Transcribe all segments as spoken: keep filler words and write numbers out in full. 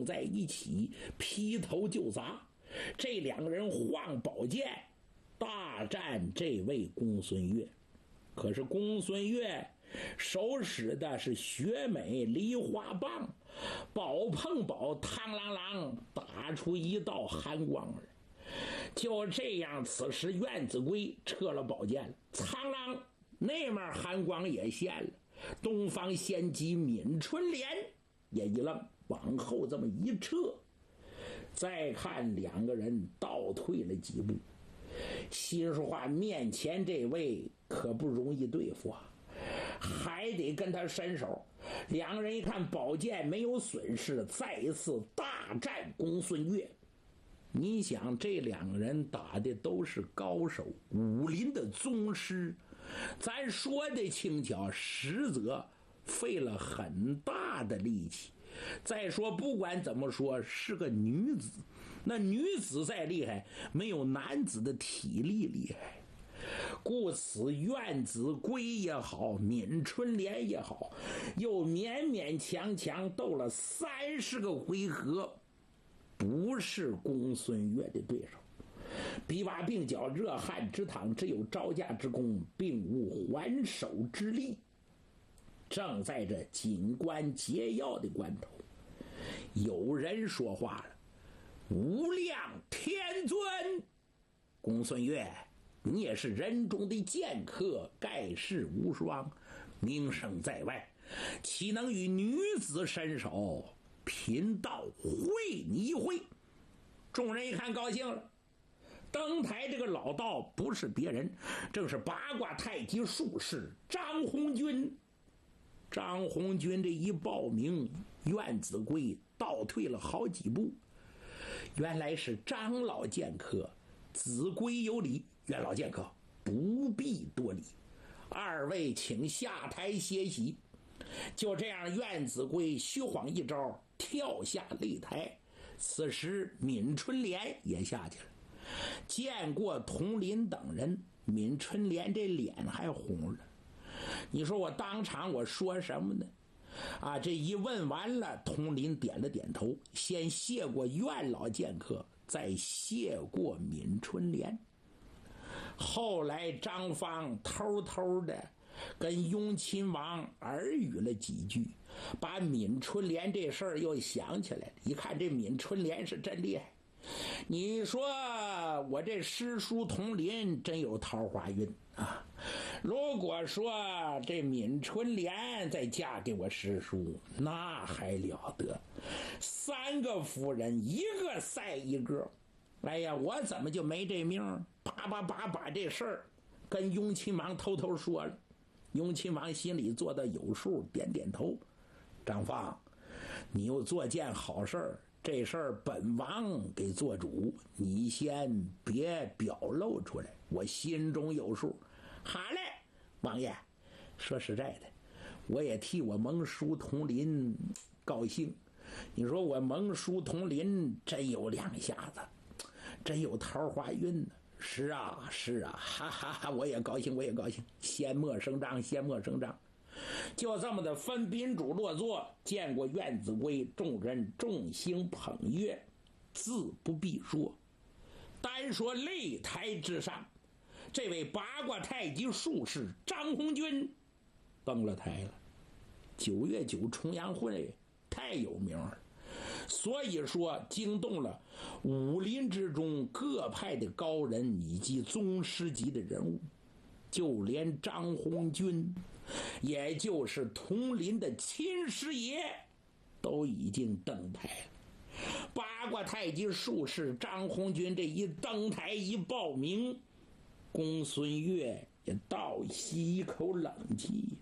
碰在一起，劈头就砸。这两个人晃宝剑大战这位公孙越。可是公孙越手使的是雪美梨花棒，宝碰宝嘡啷啷打出一道寒光来。就这样，此时苑子规撤了宝剑了，苍啷那面寒光也现了。东方仙姬泯春莲也一愣，往后这么一撤，再看两个人倒退了几步。心说话，面前这位可不容易对付啊，还得跟他伸手。两个人一看宝剑没有损失，再一次大战公孙越。你想，这两个人打的都是高手，武林的宗师，咱说的轻巧，实则费了很大的力气。再说不管怎么说，是个女子，那女子再厉害，没有男子的体力厉害。故此苑子规也好，泯春莲也好，又勉勉强强斗了三十个回合，不是公孙越的对手。比瓦并脚，热汗直淌，只有招架之功，并无还手之力。正在这紧关节要的关头，有人说话了：“无量天尊，公孙越，你也是人中的剑客，盖世无双，名声在外，岂能与女子伸手？贫道会你一会。”众人一看高兴了，登台这个老道不是别人，正是八卦太极术士张红军。张红军这一报名，苑子规倒退了好几步。原来是张老剑客，子规有礼，苑老剑客不必多礼，二位请下台歇息。就这样，苑子规虚晃一招，跳下擂台。此时泯春莲也下去了。见过佟林等人，泯春莲这脸还红了。你说我当场我说什么呢？啊，这一问完了，佟林点了点头，先谢过苑老剑客，再谢过泯春莲。后来张方偷偷的跟雍亲王耳语了几句，把泯春莲这事儿又想起来了。一看这泯春莲是真厉害，你说我这师叔佟林真有桃花运啊！如果说这泯春莲再嫁给我师叔，那还了得，三个夫人一个赛一个。哎呀，我怎么就没这命？叭叭叭把这事儿跟雍亲王偷偷说了。雍亲王心里做的有数，点点头。张放，你又做件好事儿，这事儿本王给做主，你先别表露出来，我心中有数。好嘞，王爷，说实在的，我也替我盟叔佟林高兴。你说我盟叔佟林真有两下子，真有桃花运呢。是啊是啊，哈哈哈，我也高兴我也高兴，先莫声张先莫声张。就这么的分宾主落座，见过苑子规，众人众星捧月，自不必说。单说擂台之上，这位八卦太极术士张红军登了台了。九月九重阳会太有名了，所以说惊动了武林之中各派的高人以及宗师级的人物。就连张红军，也就是佟林的亲师爷，都已经登台了。八卦太极术士张红军这一登台一报名，公孙越也倒吸一口冷气。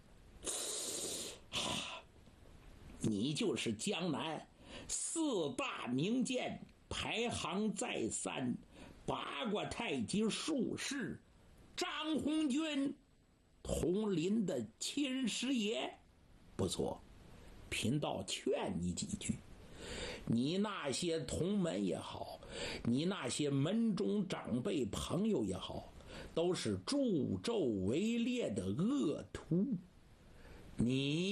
你就是江南四大名剑排行再三八卦太极术士张红军，佟林的亲师爷，不错，贫道劝你几句。你那些同门也好，你那些门中长辈朋友也好，都是助纣为劣的恶徒。你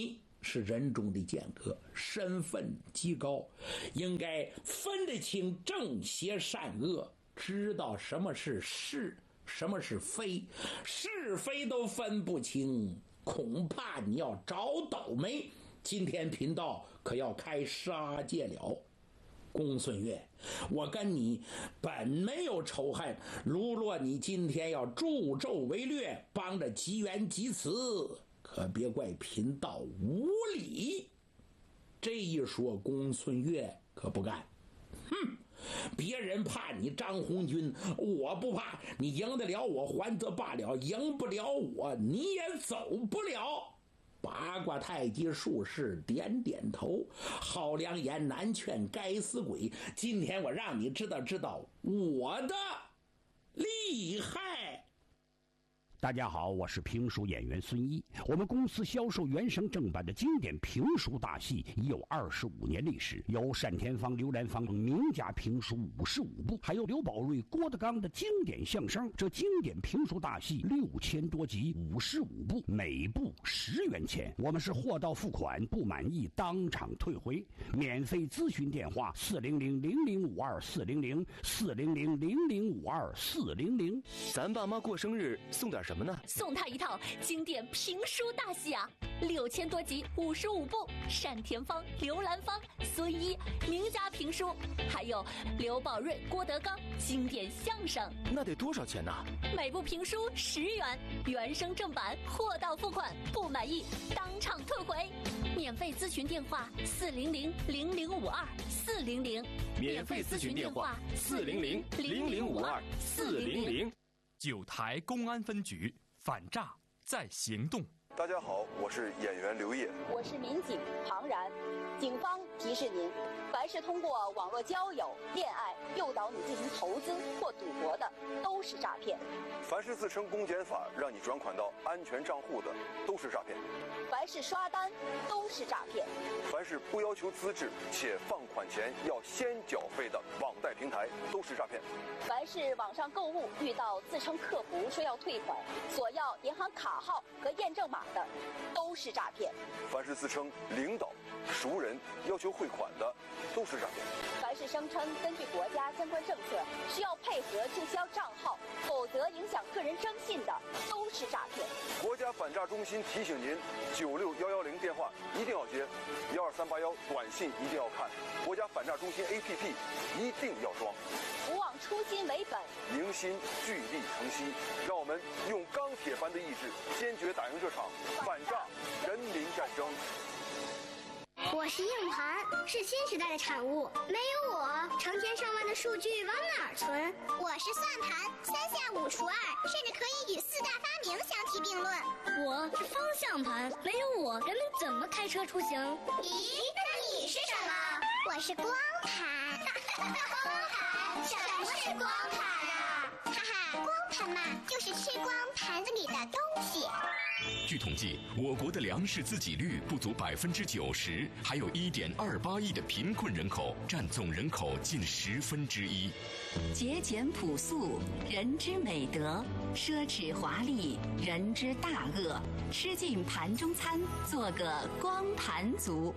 是人中的剑客，身份极高，应该分得清正邪善恶，知道什么是是，什么是非，是非都分不清，恐怕你要找倒霉。今天贫道可要开杀戒了。公孙越，我跟你本没有仇恨，如若你今天要助纣为虐，帮着吉元及此，可别怪贫道无礼。这一说，公孙越可不干。哼，别人怕你张红军，我不怕。你赢得了我还则罢了，赢不了我你也走不了。八卦太极术士点点头，好良言难劝该死鬼。今天我让你知道知道我的厉害。 大家好，我是评书演员孙一。我们公司销售原声正版的经典评书大戏已有二十五年历史，有单田芳、刘兰芳等名家评书五十五部，还有刘宝瑞、郭德纲的经典相声。这经典评书大戏六千多集，五十五部，每部十元钱。我们是货到付款，不满意当场退回。免费咨询电话：四零零零零五二四零零四零零零零五二四零零。 咱爸妈过生日送点什么呢？ 送他一套经典评书大戏啊，六千多集，五十五部，单田芳、刘兰芳、孙一名家评书，还有刘宝瑞、郭德纲经典相声。 那得多少钱呢？ 每部评书十元，原声正版，货到付款，不满意当场退回。免费咨询电话：四零零零零五二四零零。 免费咨询电话：四零零零零五二四零零。 九台公安分局反诈在行动。 大家好，我是演员刘烨， 我是民警庞然。警方提示您，凡是通过网络交友、恋爱诱导你进行投资或赌博的，都是诈骗； 凡是自称公检法让你转款到安全账户的，都是诈骗； 凡是刷单，都是诈骗； 凡是不要求资质且放款前要先缴费的网贷平台，都是诈骗； 凡是网上购物遇到自称客服说要退款，索要银行卡号和验证码的，都是诈骗； 凡是自称领导、熟人要求汇款的，都是诈骗； 凡是声称根据国家相关政策需要配合注销账号，否则影响个人征信的，都是诈骗。 国家反诈中心提醒您：九六幺幺零电话一定要接，幺二三八幺短信一定要看，国家反诈中心 A P P 一定要装。 不忘初心为本， 凝心聚力成溪，让我们用钢铁般的意志，坚决打赢这场反诈人民战争。 我是硬盘，是新时代的产物。没有我，成千上万的数据往哪儿存？我是算盘，三下五除二，甚至可以与四大发明相提并论。 我是方向盘，没有我，人们怎么开车出行？ 咦，那你是什么？我是光盘。光盘？什么是光盘啊？哈哈，光盘嘛，就是吃光盘子里的东西。 据统计，我国的粮食自给率不足百分之九十，还有一点二八亿的贫困人口，占总人口近十分之一。 节俭朴素，人之美德；奢侈华丽，人之大恶。吃尽盘中餐，做个光盘族。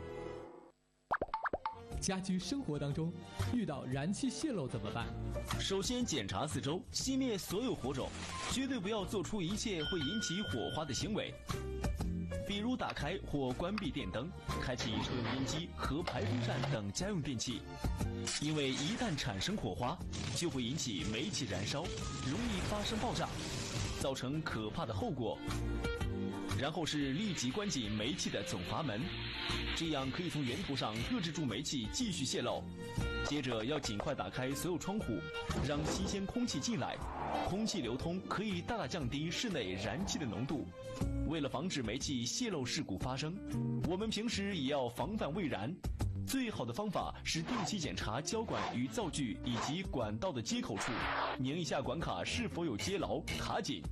家居生活当中遇到燃气泄漏怎么办？ 首先检查四周，熄灭所有火种，绝对不要做出一切会引起火花的行为，比如打开或关闭电灯，开启抽油烟机和排风扇等家用电器，因为一旦产生火花，就会引起煤气燃烧，容易发生爆炸，造成可怕的后果。然后是立即关紧煤气的总阀门，这样可以从源头上遏制住煤气继续泄漏。接着要尽快打开所有窗户，让新鲜空气进来，空气流通可以大大降低室内燃气的浓度。为了防止煤气泄漏事故发生，我们平时也要防范未燃。最好的方法是定期检查胶管与灶具以及管道的接口处，拧一下管卡是否有接牢卡紧。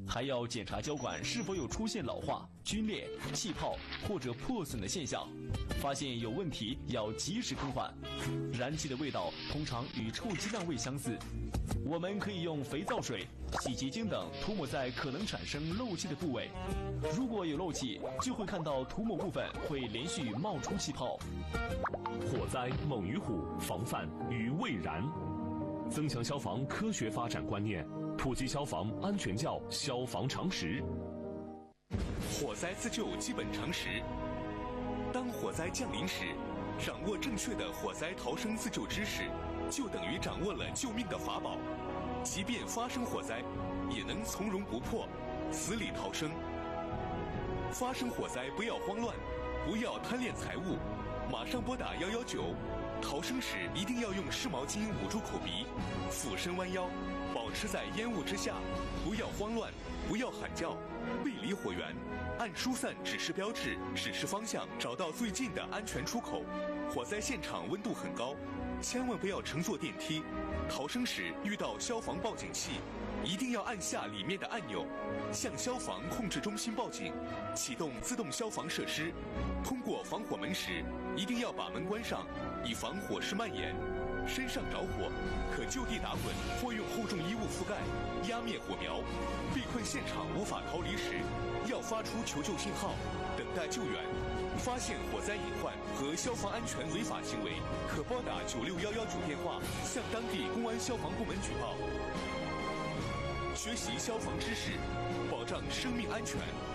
还要检查胶管是否有出现老化、皲裂、气泡或者破损的现象，发现有问题要及时更换。燃气的味道通常与臭鸡蛋味相似，我们可以用肥皂水、洗洁精等涂抹在可能产生漏气的部位，如果有漏气，就会看到涂抹部分会连续冒出气泡。 火灾猛于虎，防范于未然。增强消防科学发展观念，普及消防安全教消防常识。 火灾自救基本常识：当火灾降临时，掌握正确的火灾逃生自救知识，就等于掌握了救命的法宝。即便发生火灾，也能从容不迫，死里逃生。发生火灾不要慌乱，不要贪恋财物，马上拨打一一九。逃生时一定要用湿毛巾捂住口鼻，俯身弯腰，保持在烟雾之下，不要慌乱，不要喊叫，背离火源，按疏散指示标志指示方向，找到最近的安全出口。火灾现场温度很高，千万不要乘坐电梯。逃生时遇到消防报警器，一定要按下里面的按钮，向消防控制中心报警，启动自动消防设施。通过防火门时，一定要把门关上，以防火势蔓延。身上着火，可就地打滚或用厚重衣物覆盖，压灭火苗。被困现场无法逃离时，要发出求救信号，等待救援。发现火灾隐患和消防安全违法行为，可拨打九六一一九电话，向当地公安消防部门举报。学习消防知识，保障生命安全。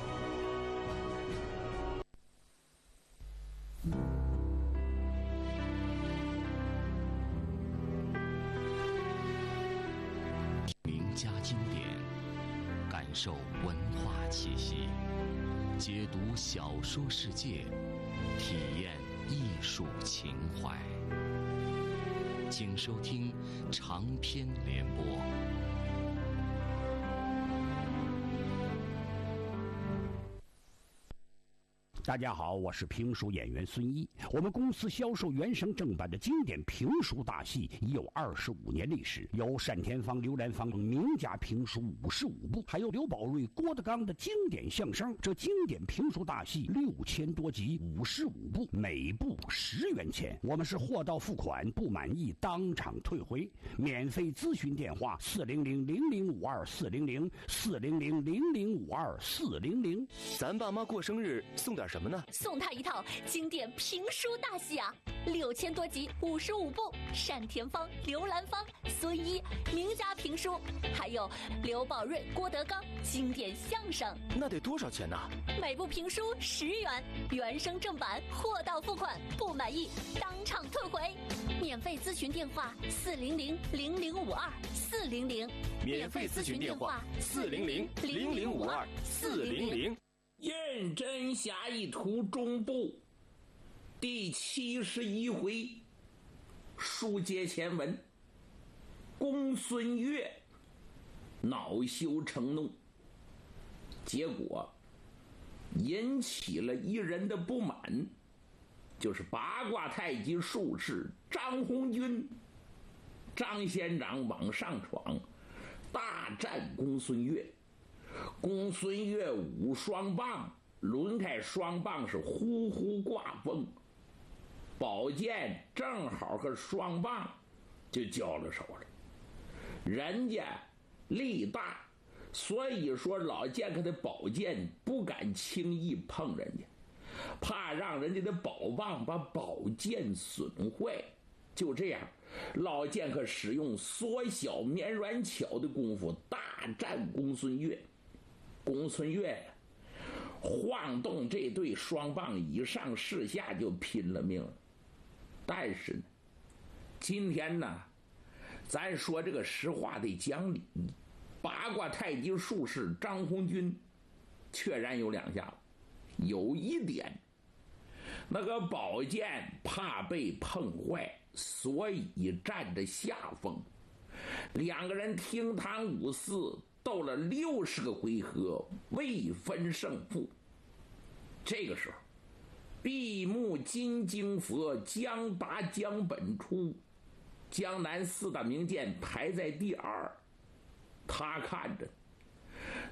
名家经典，感受文化气息，解读小说世界，体验艺术情怀。请收听长篇联播。 大家好，我是评书演员孙一。我们公司销售原声正版的经典评书大戏已有二十五年历史，有单田芳、刘兰芳名家评书五十五部，还有刘宝瑞、郭德纲的经典相声。这经典评书大戏六千多集，五十五部，每部十元钱。我们是货到付款，不满意当场退回。免费咨询电话：四零零零零五二四零零四零零零零五二四零零。 咱爸妈过生日送点什么呢？ 送他一套经典评书大戏啊，六千多集，五十五部，单田芳、刘兰芳、孙一名家评书，还有刘宝瑞、郭德纲经典相声。 那得多少钱呢？ 每部评书十元，原声正版，货到付款，不满意当场退回。免费咨询电话：四零零零零五二四零零。 免费咨询电话：四零零零零五二四零零。 胤禛侠义图中部第七十一回，书接前文。公孙越恼羞成怒，结果引起了一人的不满，就是八卦太极术士张红军。张县长往上闯，大战公孙越。公孙越舞双棒，抡开双棒是呼呼刮风，宝剑正好和双棒就交了手了。人家力大，所以说老剑客的宝剑不敢轻易碰人家，怕让人家的宝棒把宝剑损坏。就这样，老剑客使用缩小绵软巧的功夫大战公孙越。公孙越晃动这对双棒，以上势下就拼了命了。但是呢，今天呢，咱说这个实话得讲理，八卦太极术士张红军确然有两下子。有一点，那个宝剑怕被碰坏，所以占着下风。两个人厅堂五四斗了六十个回合，未分胜负。这个时候，闭目金睛佛江达江本初，江南四大名剑排在第二。他看着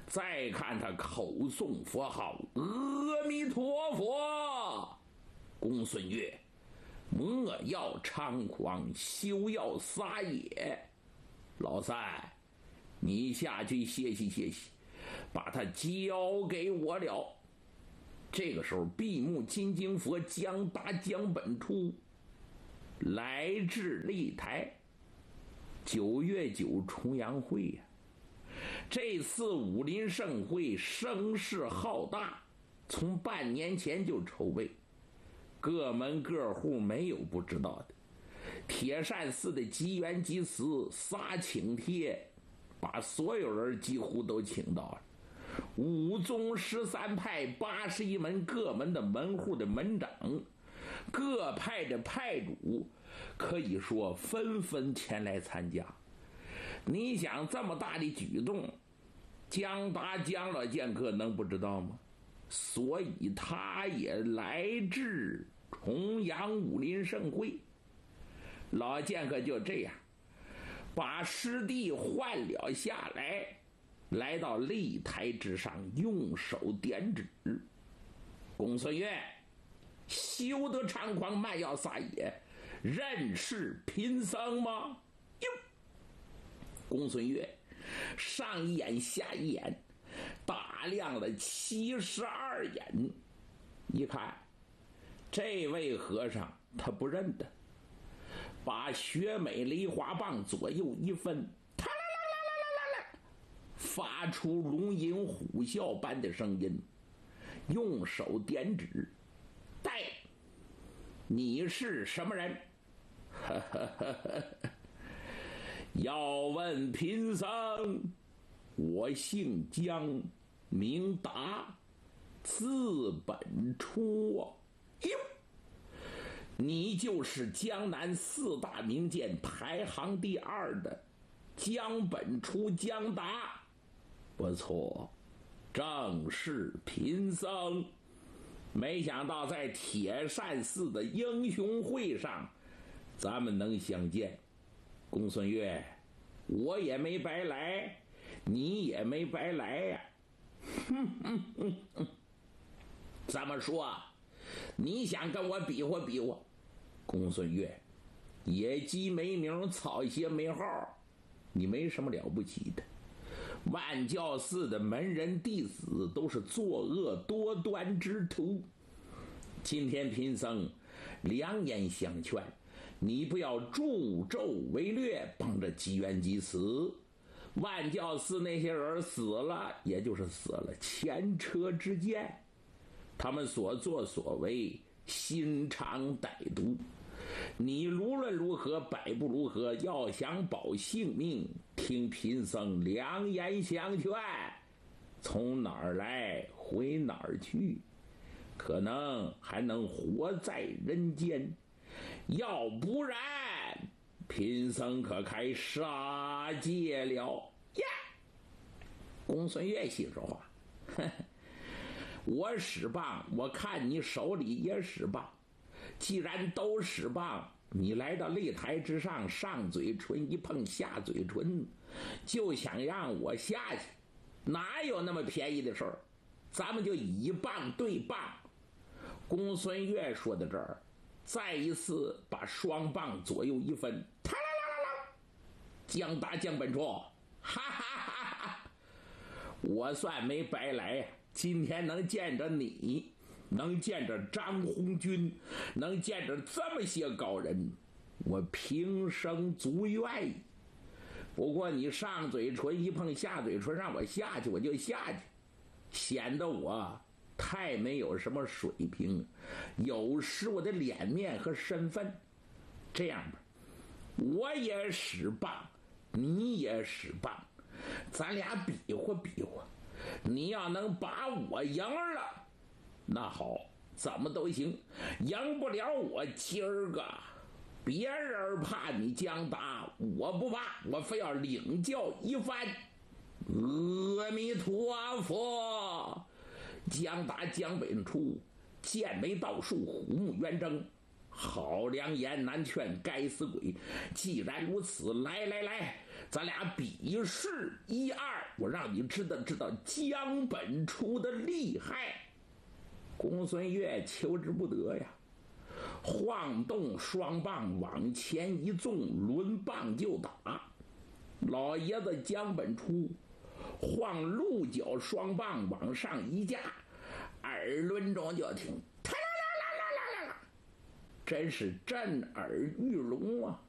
再看他口诵佛号阿弥陀佛，公孙越莫要猖狂，休要撒野。老三，你下去歇息歇息，把他交给我了。这个时候，闭目金睛佛江达江本初来至丽台。九月九重阳会呀、啊，这次武林盛会声势浩大，从半年前就筹备，各门各户没有不知道的。铁扇寺的吉元吉祠撒请帖，把所有人几乎都请到了。五宗十三派八十一门各门的门户的门长，各派的派主，可以说纷纷前来参加。你想这么大的举动，江达江老剑客能不知道吗？所以他也来至重阳武林盛会。老剑客就这样把师弟换了下来，来到擂台之上，用手点指：公孙越，休得猖狂，慢要撒野，认识贫僧吗？哟，公孙越上一眼下一眼，打量了七十二眼，一看这位和尚他不认得，把雪美梨花棒左右一分，发出龙吟虎啸般的声音，用手点指：带，你是什么人？要问贫僧，我姓江，名达，字本初。哟，你就是江南四大名剑排行第二的江本初江达。不错，正是贫僧。没想到在铁扇寺的英雄会上，咱们能相见。公孙越，我也没白来，你也没白来呀、啊。哼哼哼哼，怎么说？你想跟我比划比划？公孙越，野鸡没名，草鞋没号，你没什么了不起的。万教寺的门人弟子都是作恶多端之徒。今天贫僧良言相劝，你不要助纣为虐，帮着吉元吉祠。万教寺那些人死了，也就是死了，前车之鉴。他们所作所为心肠歹毒，你无论如何百不如何，要想保性命，听贫僧良言相劝，从哪儿来回哪儿去，可能还能活在人间。要不然贫僧可开杀戒了呀！公孙越心说话，呵呵，我使棒，我看你手里也使棒，既然都使棒，你来到擂台之上，上嘴唇一碰下嘴唇，就想让我下去，哪有那么便宜的事儿？咱们就以棒对棒。公孙越说到这儿，再一次把双棒左右一分，啦啦啦啦，江达江本初，哈哈哈哈！我算没白来呀，今天能见着你，能见着张红军，能见着这么些高人，我平生足愿意。不过你上嘴唇一碰下嘴唇，让我下去我就下去，显得我太没有什么水平，有失我的脸面和身份。这样吧，我也使棒，你也使棒，咱俩比划比划，你要能把我赢了，那好，怎么都行。赢不了我今儿个，别人怕你江达，我不怕，我非要领教一番。阿弥陀佛！江达江本初剑眉倒竖，虎目圆睁， 好良言难劝，该死鬼！既然如此，来来来，咱俩比试一二，我让你知道知道江本初的厉害。公孙越求之不得呀，晃动双棒往前一纵，抡棒就打。老爷子江本初晃鹿角双棒往上一架，耳轮中就听，真是震耳欲聋啊！